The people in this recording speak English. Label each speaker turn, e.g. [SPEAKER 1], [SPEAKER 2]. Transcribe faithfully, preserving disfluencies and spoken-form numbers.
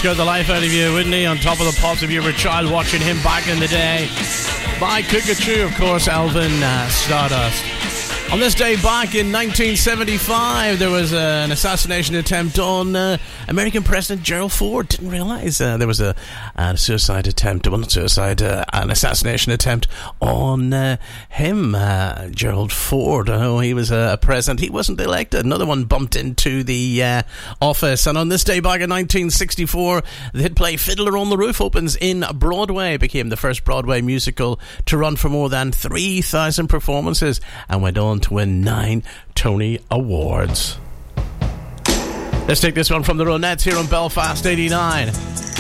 [SPEAKER 1] scared the life out of you, wouldn't he? On Top of the Pops, if you were a child watching him back in the day. By Cuckoo, of course, Alvin uh, Stardust. On this day back in nineteen seventy-five, there was uh, an assassination attempt on uh, American President Gerald Ford. Didn't realise uh, there was a, a suicide attempt, well not suicide, uh, an assassination attempt on uh, him, uh, Gerald Ford. Oh, he was a president. He wasn't elected. Another one bumped into the uh, office. And on this day back in nineteen sixty-four, the hit play Fiddler on the Roof opens in Broadway. It became the first Broadway musical to run for more than three thousand performances and went on to win nine Tony Awards. Let's take this one from the Ronettes here on Belfast eighty-nine.